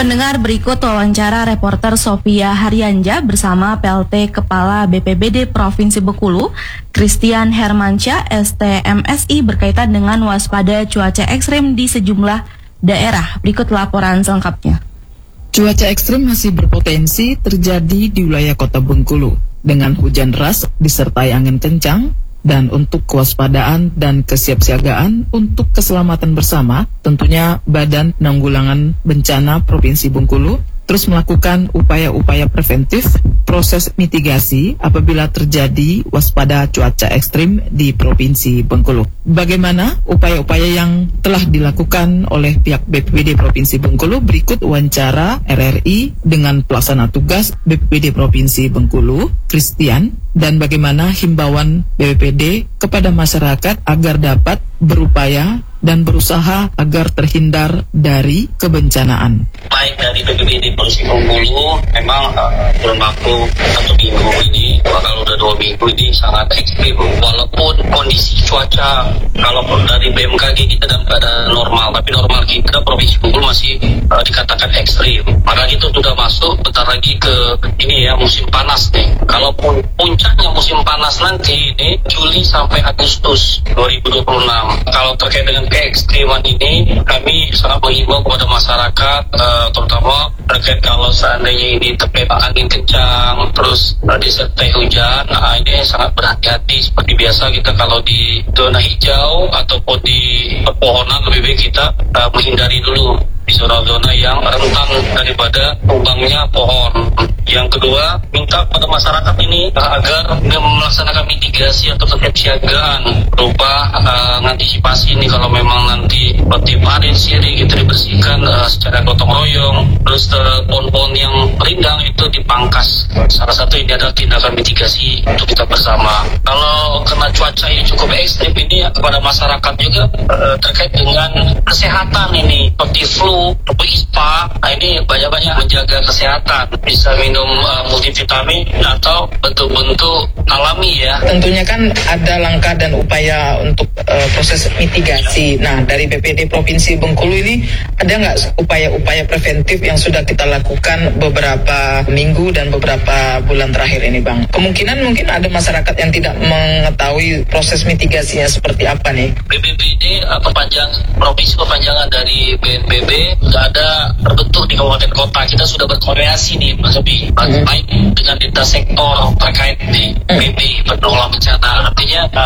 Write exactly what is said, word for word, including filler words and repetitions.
Pendengar, berikut wawancara reporter Sofia Haryanja bersama P L T Kepala B P B D Provinsi Bengkulu, Christian Hermansyah, S T M S I berkaitan dengan waspada cuaca ekstrim di sejumlah daerah. Berikut laporan selengkapnya. Cuaca ekstrim masih berpotensi terjadi di wilayah Kota Bengkulu dengan hujan deras disertai angin kencang. Dan untuk kewaspadaan dan kesiapsiagaan untuk keselamatan bersama, tentunya Badan Penanggulangan Bencana Provinsi Bengkulu terus melakukan upaya-upaya preventif proses mitigasi apabila terjadi waspada cuaca ekstrim di Provinsi Bengkulu. Bagaimana upaya-upaya yang telah dilakukan oleh pihak B P B D Provinsi Bengkulu? Berikut wawancara R R I dengan pelaksana tugas B P B D Provinsi Bengkulu, Christian, dan bagaimana himbauan B P B D kepada masyarakat agar dapat berupaya dan berusaha agar terhindar dari kebencanaan. Baik dari B P B D Provinsi Bengkulu, memang uh, kurun waktu satu minggu ini, kalau udah dua minggu ini sangat ekstrim. Walaupun kondisi cuaca, kalau dari B M K G kita dalam keadaan normal, tapi normal kita Provinsi Bengkulu masih uh, dikatakan ekstrim. Maka itu sudah masuk bentar lagi ke ini ya musim panas nih. Kalaupun puncaknya musim panas nanti ini Juli sampai Agustus dua ribu dua puluh enam. Kalau terkait dengan keekstriman ini, kami sangat mengimbau kepada masyarakat, uh, terutama terkait kalau seandainya ini terkena angin kencang, terus uh, disertai hujan, nah ini sangat berhati-hati. Seperti biasa kita kalau di zona hijau ataupun di pepohonan, lebih baik kita uh, menghindari dulu di zona-zona yang rentan daripada tumbangnya pohon. Yang kedua, minta pada masyarakat ini uh, agar melaksanakan mitigasi atau kesiapsiagaan berupa uh, mengantisipasi ini kalau memang nanti seperti parit, sirih gitu dibersihkan uh, secara gotong royong, terus uh, pohon-pohon yang rindang itu dipangkas. Salah satu ini adalah tindakan mitigasi untuk kita bersama. Kalau kena cuaca yang cukup ekstrim ini ya, kepada masyarakat juga uh, terkait dengan kesehatan ini seperti flu, ispa, nah ini banyak-banyak menjaga kesehatan, bisa minum uh, multivitamin atau bentuk-bentuk alami ya. Tentunya kan ada langkah dan upaya untuk uh, proses mitigasi. Nah, dari B P D Provinsi Bengkulu ini ada nggak upaya-upaya preventif yang sudah kita lakukan beberapa minggu dan beberapa bulan terakhir ini, Bang? Kemungkinan mungkin ada masyarakat yang tidak mengetahui proses mitigasinya seperti apa nih. B P B D uh, perpanjang provinsi perpanjangan dari B N P B sudah ada terbentuk di kabupaten kota. Kita sudah berkoordinasi nih Mas Sobi, baik dengan lintas sektor terkait di B P penanggulangan bencana. Artinya